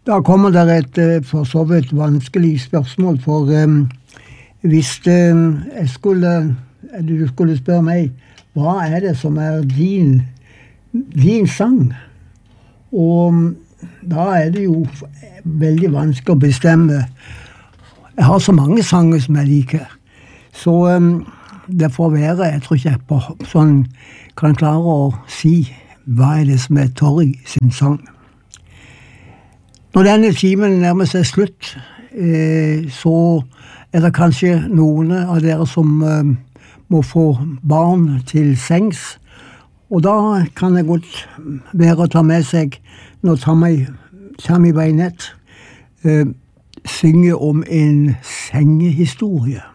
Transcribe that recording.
Da kommer det et for så vidt vanskelig spørsmål, for hvis du skulle spørre meg, hva det som din sang? Og da det jo veldig vanskelig å bestemme. Jeg har så mange sanger som jeg liker, så det får være, jeg tror ikke jeg på sånn kan klare å si hva det som Torry sin sang. Når denne timen nærmer seg slutt, så det kanskje noen av dere som må få barn til sengs, og da kan det godt være å ta med seg når Tammy Wynette synger om en sengehistorie.